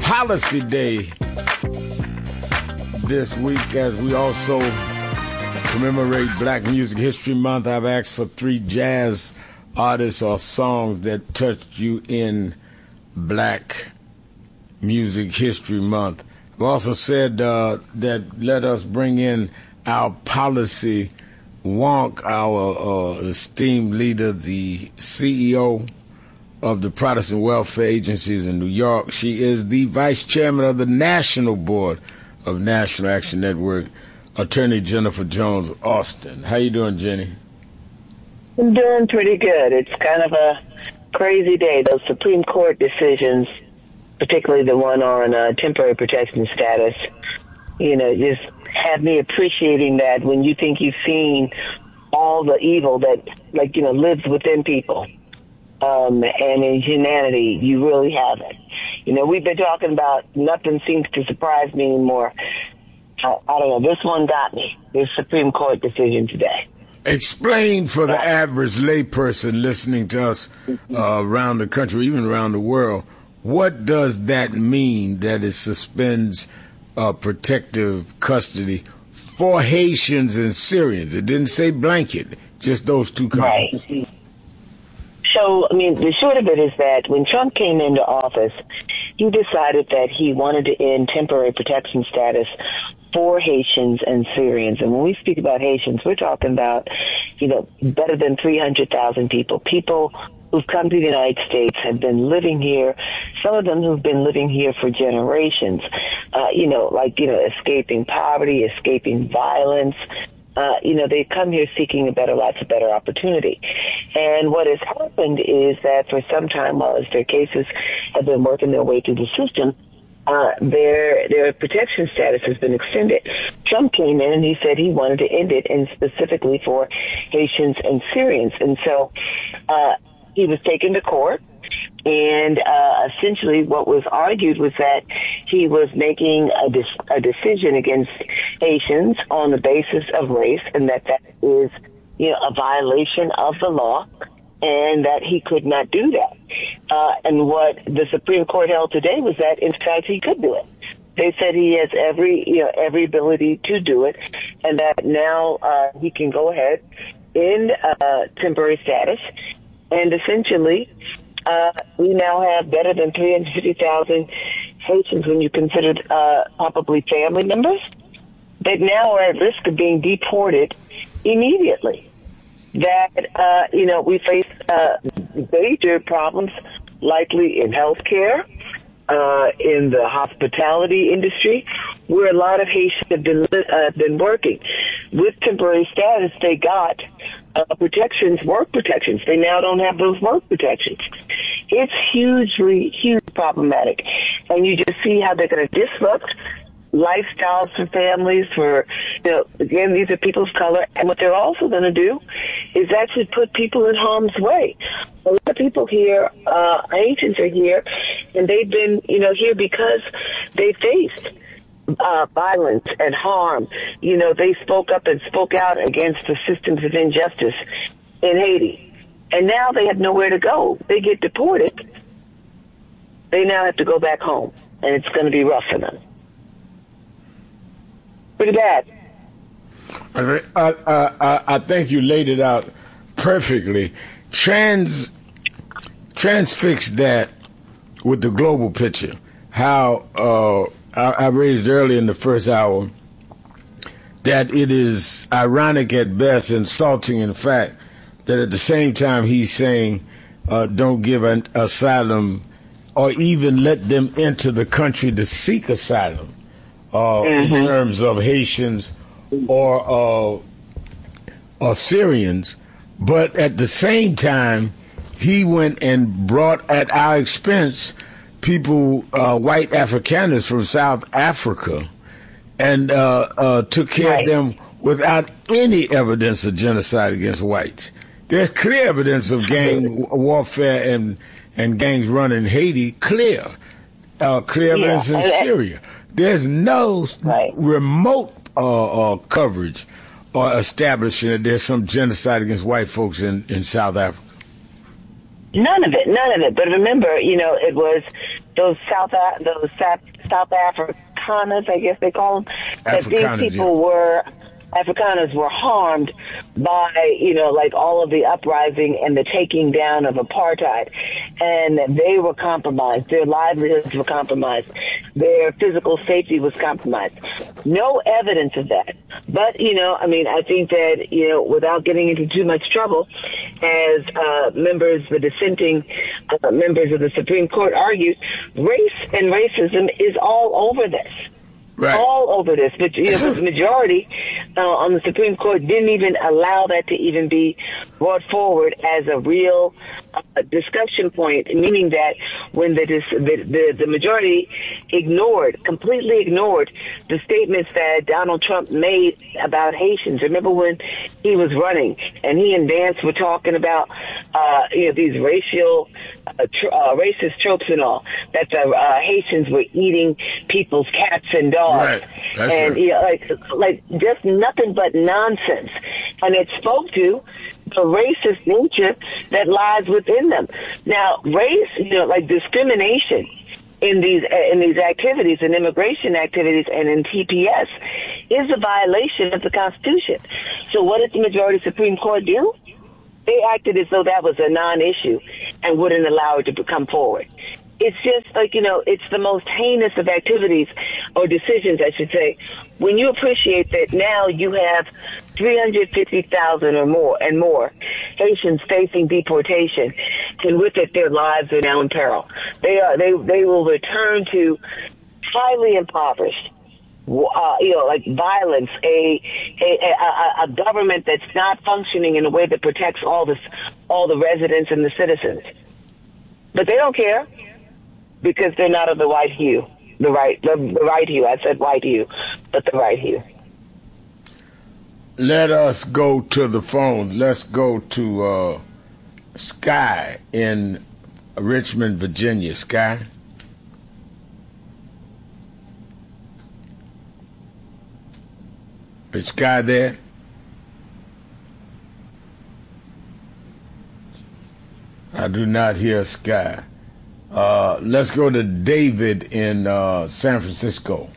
Policy Day this week as we also commemorate Black Music History Month. I've asked for 3 jazz artists or songs that touched you in Black Music History Month. I've also said that let us bring in our policy wonk, our esteemed leader, the CEO of the Protestant Welfare Agencies in New York. She is the vice chairman of the National Board of National Action Network, Attorney Jennifer Jones Austin. How you doing, Jenny? I'm doing pretty good. It's kind of a crazy day. Those Supreme Court decisions, particularly the one on temporary protection status, just have me appreciating that when you think you've seen all the evil that, lives within people. And in humanity, you really haven't. We've been talking about nothing seems to surprise me anymore. I don't know. This one got me. This Supreme Court decision today. Explain for the average layperson listening to us around the country, even around the world, what does that mean that it suspends protective custody for Haitians and Syrians? It didn't say blanket, just those two countries. Right. So, the short of it is that when Trump came into office, he decided that he wanted to end temporary protection status for Haitians and Syrians. And when we speak about Haitians, we're talking about, better than 300,000 people who've come to the United States, have been living here, some of them who've been living here for generations, escaping poverty, escaping violence. They come here seeking a better life, a better opportunity. And what has happened is that for some time, while their cases have been working their way through the system, their protection status has been extended. Trump came in and he said he wanted to end it, and specifically for Haitians and Syrians. And so he was taken to court. And essentially what was argued was that he was making a decision against Haitians on the basis of race, and that is, a violation of the law, and that he could not do that. And what the Supreme Court held today was that, in fact, he could do it. They said he has every ability to do it, and that now he can go ahead in temporary status, and essentially we now have better than 350,000 Haitians, when you consider probably family members, that now are at risk of being deported immediately. That, we face major problems likely in healthcare, in the hospitality industry, where a lot of Haitians have been working. With temporary status, they got protections, work protections. They now don't have those work protections. It's hugely problematic. And you just see how they're going to disrupt lifestyles for families, again, these are people of color. And what they're also going to do is actually put people in harm's way. A lot of people here, Haitians are here, and they've been, here because they faced violence and harm. They spoke up and spoke out against the systems of injustice in Haiti. And now they have nowhere to go. They get deported. They now have to go back home, and it's going to be rough for them. Pretty bad. I think you laid it out perfectly. Transfix that with the global picture. How I raised early in the first hour that it is ironic at best, insulting in fact, that at the same time he's saying don't give an asylum or even let them into the country to seek asylum. In terms of Haitians or Syrians, but at the same time, he went and brought at our expense people, white Afrikaners from South Africa, and took care of them without any evidence of genocide against whites. There's clear evidence of gang warfare and gangs running Haiti, clear evidence in Syria. There's no remote coverage or establishing that there's some genocide against white folks in South Africa. None of it. But remember, it was South Afrikaners, I guess they call them, that these people were Afrikaners were harmed by, like all of the uprising and the taking down of apartheid. And they were compromised. Their livelihoods were compromised. Their physical safety was compromised. No evidence of that. But, I think that, without getting into too much trouble, as the dissenting members of the Supreme Court argued, race and racism is all over this. Right. All over this, but the majority on the Supreme Court didn't even allow that to even be brought forward as a real discussion point, meaning that when the majority completely ignored the statements that Donald Trump made about Haitians. Remember when he was running and he and Vance were talking about these racist tropes and all, that the Haitians were eating people's cats and dogs. Right. That's and right. like just nothing but nonsense, and it spoke to the racist nature that lies within them. Now, race, like discrimination in these activities, in immigration activities, and in TPS, is a violation of the Constitution. So, what did the majority Supreme Court do? They acted as though that was a non-issue and wouldn't allow it to come forward. It's just like, it's the most heinous of activities or decisions, I should say, when you appreciate that now you have 350,000 or more Haitians facing deportation, and with it their lives are now in peril. They will return to highly impoverished, like violence, a government that's not functioning in a way that protects all the residents and the citizens. But they don't care, because they're not of the white hue, the right hue. I said white hue, but the right hue. Let us go to the phones. Let's go to Sky in Richmond, Virginia. Sky. Is Sky there? I do not hear Sky. Let's go to David in San Francisco.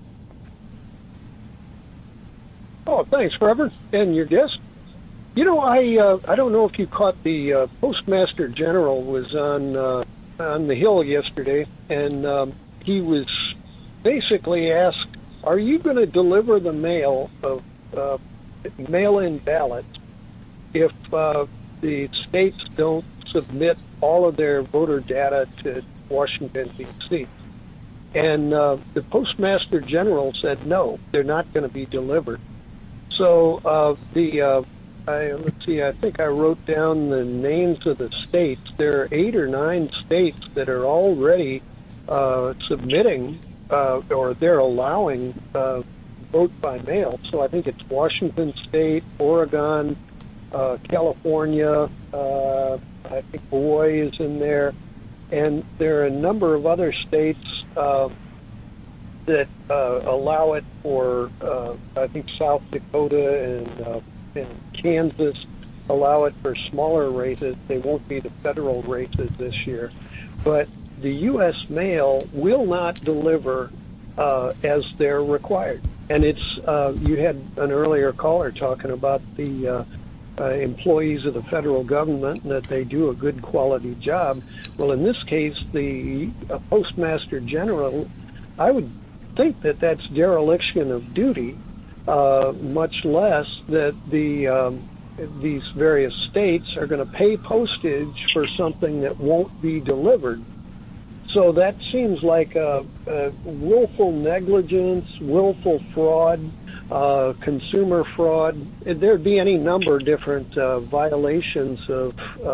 Oh, thanks, Reverend, and your guest. I don't know if you caught the Postmaster General was on the Hill yesterday, and he was basically asked, "Are you going to deliver the mail of mail-in ballots if the states don't submit all of their voter data to Washington, D.C.?" And the Postmaster General said, no, they're not going to be delivered. So let's see, I think I wrote down the names of the states. There are 8 or 9 states that are already submitting or they're allowing vote by mail. So I think it's Washington State, Oregon, California, I think Hawaii is in there, and there are a number of other states that allow it for, I think South Dakota and Kansas allow it for smaller races. They won't be the federal races this year. But the U.S. mail will not deliver as they're required. And it's, you had an earlier caller talking about the employees of the federal government and that they do a good quality job. Well, in this case, the Postmaster General, I would think that that's dereliction of duty, much less that these various states are going to pay postage for something that won't be delivered. So that seems like a willful negligence, willful fraud, consumer fraud. There'd be any number of different violations of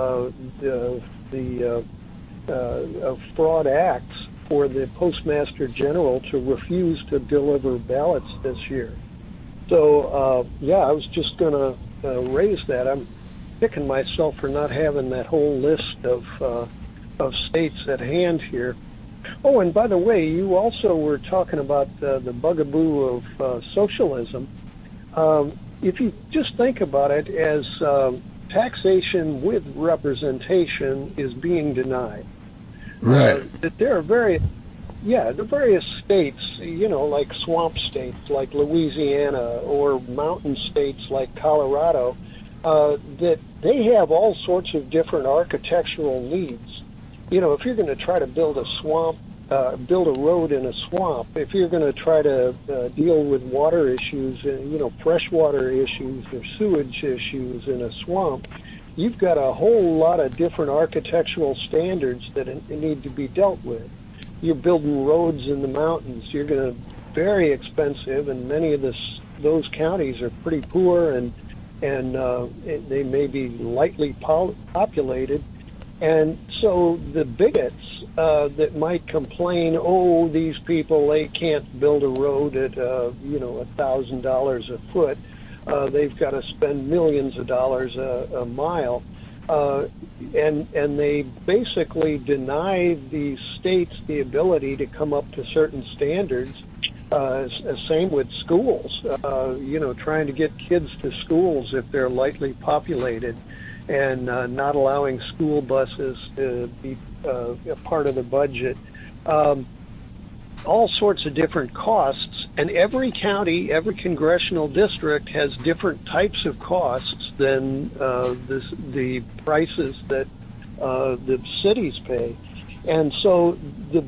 fraud acts for the Postmaster General to refuse to deliver ballots this year. So, I was just going to raise that. I'm kicking myself for not having that whole list of states at hand here. Oh, and by the way, you also were talking about the bugaboo of socialism. If you just think about it as taxation with representation is being denied. Right. That there are the various states, like swamp states like Louisiana or mountain states like Colorado, that they have all sorts of different architectural needs. If you're going to try to build a road in a swamp, if you're going to try to deal with water issues, freshwater issues or sewage issues in a swamp, you've got a whole lot of different architectural standards that need to be dealt with. You're building roads in the mountains. You're going to very expensive, and many of those counties are pretty poor, and they may be lightly populated. And so the bigots that might complain, these people, they can't build a road at $1,000 a foot. They've got to spend millions of dollars a mile. And they basically deny the states the ability to come up to certain standards. Same with schools, trying to get kids to schools if they're lightly populated, and not allowing school buses to be a part of the budget. All sorts of different costs, and every county, every congressional district has different types of costs than the prices that the cities pay. And so the